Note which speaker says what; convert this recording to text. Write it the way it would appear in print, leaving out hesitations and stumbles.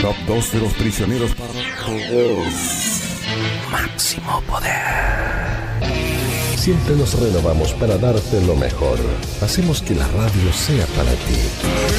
Speaker 1: Top 2 de los prisioneros para máximo poder.
Speaker 2: Siempre nos renovamos para darte lo mejor. Hacemos que la radio sea para ti.